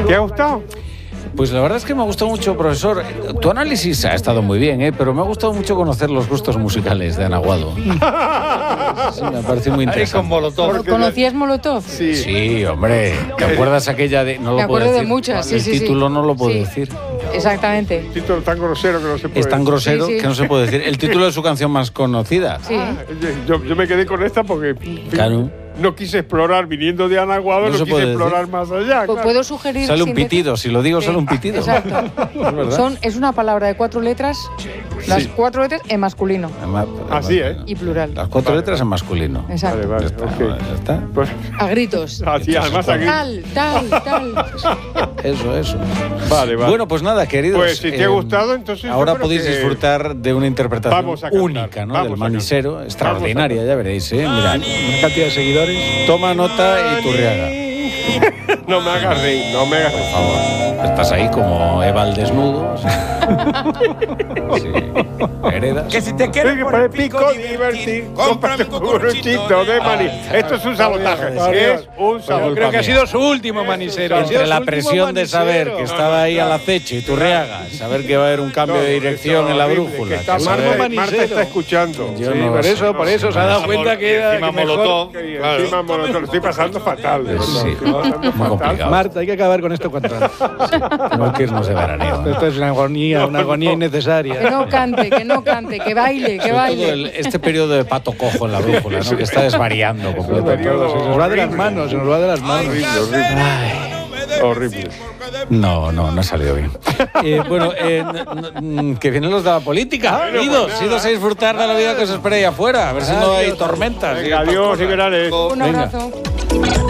¿Te ha gustado? Pues la verdad es que me ha gustado mucho, profesor. Tu análisis ha estado muy bien, pero me ha gustado mucho conocer los gustos musicales de Ana Aguado. Sí, me parece muy interesante. Con Molotov. ¿Conocías Molotov? Sí, hombre. ¿Te acuerdas aquella de...? No Me lo puedo acuerdo de decir. muchas, sí, El sí. título no lo puedo Sí. decir. Exactamente. Un título tan grosero que no se puede Es tan grosero Sí, sí. que no se puede decir. El título de su canción más conocida. Sí. Yo me quedé con esta porque Claro. no quise explorar, viniendo de Ana Aguado, No no se quise puede explorar más allá. claro. ¿Puedo sugerir? Sale un sin decir- pitido. Si lo digo, Sí. sale un pitido. Exacto. Es verdad. Es una palabra de 4 letras, las 4 letras en masculino Así, ¿eh? y plural. Las 4 letras en masculino. Exacto. Vale, Ya está, ok. ya está. Pues, A gritos. así, además aquí. Tal. Eso. Vale. Bueno, pues nada, queridos. Pues si te ha gustado, entonces yo Ahora creo podéis que disfrutar de una interpretación vamos a cantar, única, ¿no? vamos Del a Manisero, cantar. extraordinaria, ya veréis, ¿eh? Mirad. Una cantidad de seguidores. Toma nota y Turriaga. No me hagas reír, no me hagas Por reír. favor. Estás ahí como Eva al desnudo. Sí. Heredas. Que si te quieres Por el pico divertir, cómprate un curuchito de maní. Esto es un sabotaje. Es un Yo sabotaje. creo que ha sido su último manisero. Ha sido Entre su la último presión de saber manisero. que estaba ahí al acecho y Turriaga, saber que va a haber un cambio de dirección en la brújula. Que está que Marta, saber- Marta está escuchando. Yo Sí, no por sé. eso se ha dado cuenta que era encima que mejor- Molotov. Que Claro. encima Molotov, lo estoy pasando fatal. de verdad. Sí, Estoy pasando muy fatal. complicado. Marta, hay que acabar con esto cuanto antes. Tengo que irnos de veraneo. ¿no? Esto es una agonía innecesaria. Que no cante, que baile, que Sobre todo baile. este periodo de pato cojo en la brújula, ¿no? Que está desvariando completamente. periodo Se nos va de las horrible. manos, se nos va de las manos. Horrible. No ha salido bien. Bueno, que vienen los de la política. Idos a disfrutar de la vida que os espera ahí afuera. A ver si no hay tormentas. Venga, adiós y verales. Un Venga. abrazo.